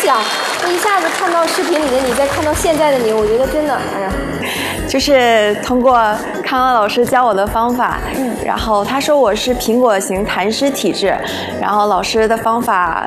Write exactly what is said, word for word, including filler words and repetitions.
想，我一下子看到视频里的你，再看到现在的你，我觉得真的，哎呀， 就是通过康康老师教我的方法，嗯，然后他说我是苹果型痰湿体质，然后老师的方法